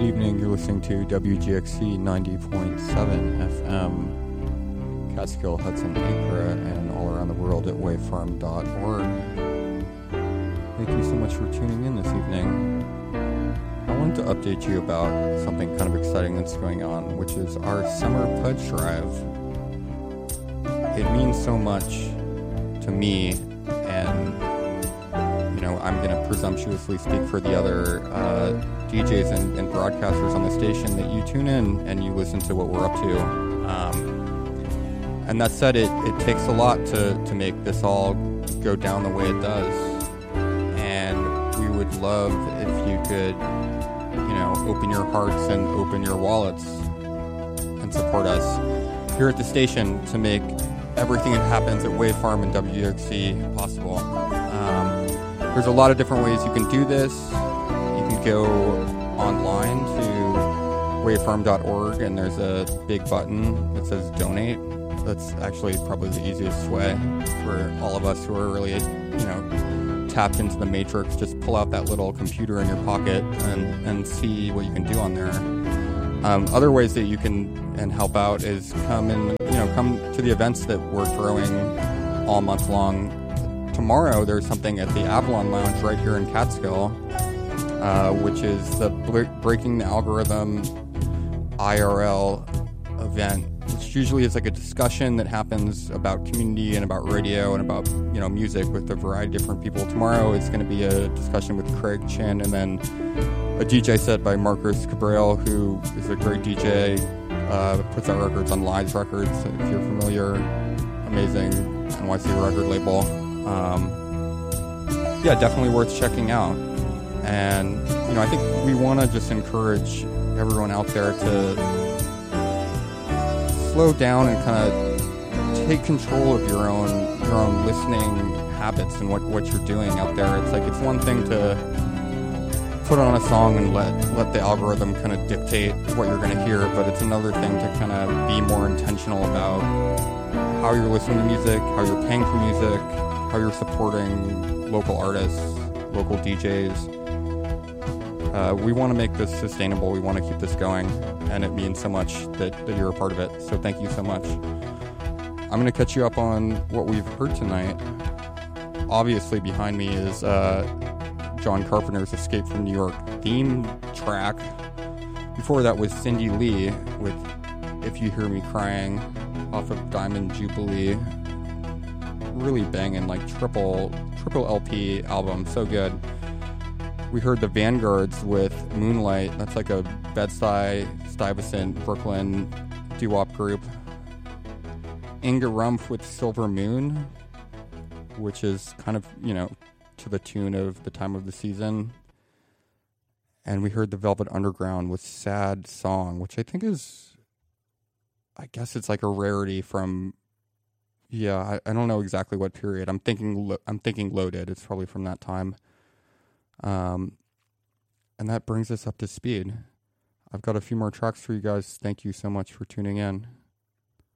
Good evening, you're listening to WGXC 90.7 FM, Catskill, Hudson, Acre, and all around the world at wavefarm.org. Thank you so much for tuning in this evening. I wanted to update you about something kind of exciting that's going on, which is our summer pledge drive. It means so much to me, and I'm going to presumptuously speak for the other DJs and broadcasters on the station that you tune in and you listen to what we're up to. And that said, it takes a lot to make this all go down the way it does. And we would love if you could, open your hearts and open your wallets and support us here at the station to make everything that happens at Wavefarm and WGXC possible. There's a lot of different ways you can do this. You can go online to wavefarm.org and there's a big button that says donate. That's actually probably the easiest way for all of us who are really, tapped into the matrix. Just pull out that little computer in your pocket and see what you can do on there. Other ways that you can help out is come to the events that we're throwing all month long. Tomorrow there's something at the Avalon Lounge right here in Catskill, which is the Breaking the Algorithm IRL event, which usually is like a discussion that happens about community and about radio and about music with a variety of different people. Tomorrow it's going to be a discussion with Craig Chin and then a DJ set by Marcus Cabral, who is a great DJ, puts out records on Lies Records, if you're familiar. Amazing NYC record label. Definitely worth checking out. And, I think we want to just encourage everyone out there to slow down and kind of take control of your own listening habits and what you're doing out there. It's one thing to put on a song and let the algorithm kind of dictate what you're going to hear, but it's another thing to kind of be more intentional about how you're listening to music, how you're paying for music, how you're supporting local artists, local DJs. We want to make this sustainable. We want to keep this going, and it means so much that you're a part of it. So thank you so much. I'm going to catch you up on what we've heard tonight. Obviously behind me is John Carpenter's Escape from New York theme track. Before that was Cindy Lee with If You Hear Me Crying off of Diamond Jubilee. Really banging, like triple LP album, so good. We heard the Vanguards with Moonlight. That's like a Bed-Stuy, Stuyvesant, Brooklyn doo-wop group. Inga Rumpf with Silver Moon, which is kind of, to the tune of The Time of the Season. And we heard the Velvet Underground with Sad Song, which I think is, I guess it's like a rarity from, I don't know exactly what period. I'm thinking Loaded. It's probably from that time. And that brings us up to speed. I've got a few more tracks for you guys. Thank you so much for tuning in.